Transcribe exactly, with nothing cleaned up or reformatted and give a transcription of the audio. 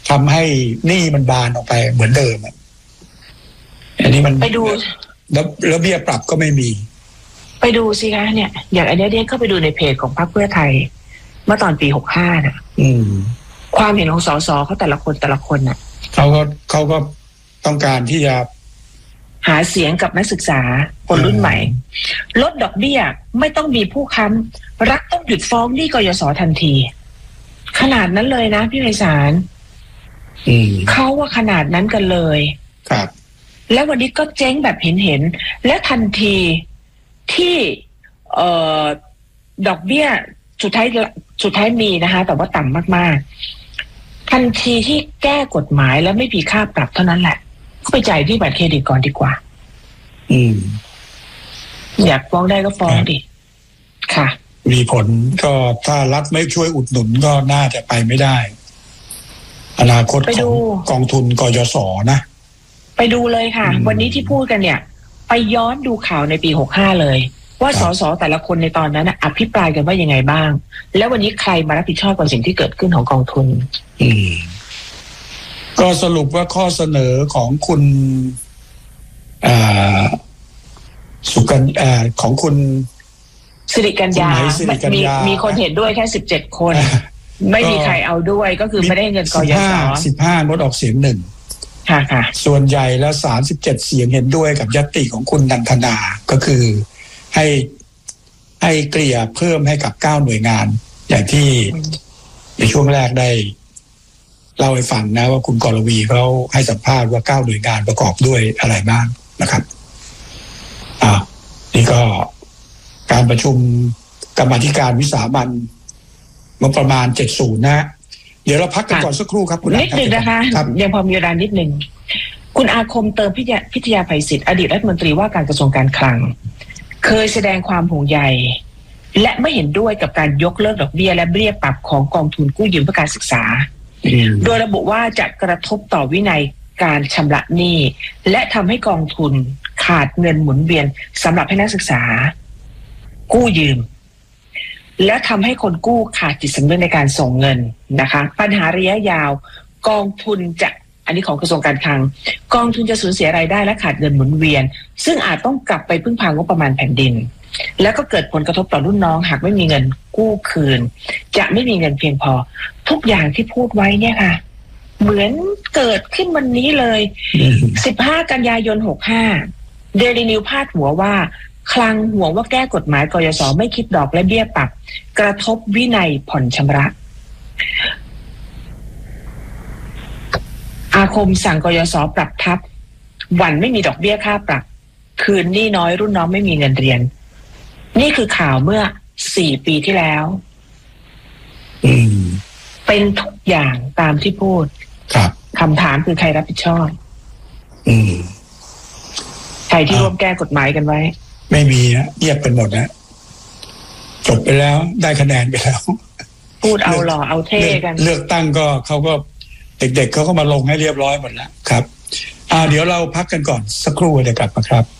ทำให้หนี้มันบานออกไปเหมือนเดิมอันนี้มันไปดูแล้วแล้วเบี้ยปรับก็ไม่มีไปดูสิคะเนี่ยอย่างอันนี้เด็กเข้าไปดูในเพจของพรรคเพื่อไทยเมื่อตอนปีหกห้าน่ะอืมความเห็นของสสเขาแต่ละคนแต่ละคนน่ะเขาก็เขาก็ต้องการที่จะหาเสียงกับนักศึกษาคนรุ่นใหม่ลดดอกเบี้ยไม่ต้องมีผู้ค้ำรัฐต้องหยุดฟ้องหนี้กยศทันทีขนาดนั้นเลยนะพี่ไพศาลเขาว่าขนาดนั้นกันเลยครับแล้ววันนี้ก็เจ๊งแบบเห็นเห็นและทันทีที่เอ่อดอกเบี้ยสุดท้ายสุดท้ายมีนะคะแต่ว่าต่ำมากๆทันทีที่แก้กฎหมายแล้วไม่มีค่าปรับเท่านั้นแหละก็ไปจ่ายที่บัตรเครดิตก่อนดีกว่าอืมอยากฟ้องได้ก็ฟ้องดิค่ะมีผลก็ถ้ารัฐไม่ช่วยอุดหนุนก็น่าจะไปไม่ได้อนาคตของกองทุนกยศนะไปดูเลยค่ะวันนี้ที่พูดกันเนี่ยไปย้อนดูข่าวในปีหกห้าเลยว่าสสแต่ละคนในตอนนั้นอภิปรายกันว่ายังไงบ้างแล้ววันนี้ใครมารับผิดชอบกับสิ่งที่เกิดขึ้นของกองทุนอืมก็สรุปว่าข้อเสนอของคุณอ่าสุกันอ่าของคุณสิริกัญญามีมีคนเห็นด้วยแค่สิบเจ็ดคนไม่มีใครเอาด้วยก็คือไม่ได้เงินกยศสิบห้างดออกเสียงหนึ่งค่ะค่ะส่วนใหญ่แล้วสามสิบเจ็ดเสียงเห็นด้วยกับญัตติของคุณนันทนาก็คือให้ให้เกลี่ยเพิ่มให้กับเก้าหน่วยงานอย่างที่ในช่วงแรกได้เล่าให้ฟังนะว่าคุณกรวีเขาให้สัมภาษณ์ว่าเก้าหน่วยงานประกอบด้วยอะไรบ้างนะครับอ่านี่ก็การประชุมกรรมาธิการวิสามัญงบประมาณเจ็ดสิบนะเดี๋ยวเราพักกันก่อนสักครู่ครับคุณนิดนึงนะคะยังพอมีเวลานิดนึงคุณอาคมเติมพิทยาพิทยาไพศิษฐ์อดีตรัฐมนตรีว่าการกระทรวงการคลังเคยแสดงความห่วงใยและไม่เห็นด้วยกับการยกเลิกดอกเบี้ยและเบี้ยปรับของกองทุนกู้ยืมเพื่อการศึกษาโดยระบุว่าจะกระทบต่อวินัยการชำระหนี้และทำให้กองทุนขาดเงินหมุนเวียนสำหรับให้นักศึกษากู้ยืมและทำให้คนกู้ขาดจิตสำนึกในการส่งเงินนะคะปัญหาระยะยาวกองทุนจะอันนี้ของกระทรวงการคลังกองทุนจะสูญเสียรายได้และขาดเงินหมุนเวียนซึ่งอาจต้องกลับไปพึ่งพางบประมาณแผ่นดินแล้วก็เกิดผลกระทบต่อรุ่นน้องหากไม่มีเงินกู้คืนจะไม่มีเงินเพียงพอทุกอย่างที่พูดไว้เนี่ยค่ะเหมือนเกิดขึ้นวันนี้เลยสิบห้ากันยายนหกห้าเดลินิวพาดหัวว่าคลังห่วงว่าแก้กฎหมายกยศไม่คิดดอกและเบี้ยปรับกระทบวินัยผ่อนชำระอาคมสั่งกยศปรับทับวันไม่มีดอกเบี้ยค่าปรับคืนหนี้น้อยรุ่นน้องไม่มีเงินเรียนนี่คือข่าวเมื่อสี่ปีที่แล้วเป็นทุกอย่างตามที่พูดครับคำถามคือใครรับผิดชอบใครที่ร่วมแก้กฎหมายกันไว้ไม่มีนะเงียบเป็นหมดนะจบไปแล้วได้คะแนนไปแล้วพูดเอาหล่อเอาเท่กันเลือกตั้งก็เขาก็เด็กๆเขาก็มาลงให้เรียบร้อยหมดแล้วครับอ่าเดี๋ยวเราพักกันก่อนสักครู่เดี๋ยวกลับมาครับ